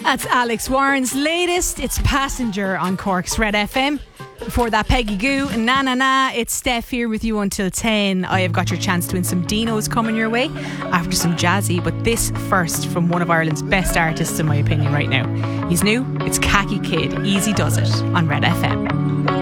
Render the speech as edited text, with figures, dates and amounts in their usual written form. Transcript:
That's Alex Warren's latest. It's Passenger on Cork's Red FM. Before that, Peggy Goo and Na Na Na. It's Steph here with you until 10. I have got your chance to win some Dinos coming your way after some jazzy, but this first from one of Ireland's best artists in my opinion right now. He's new. It's Khaki Kid. Easy Does It on Red FM.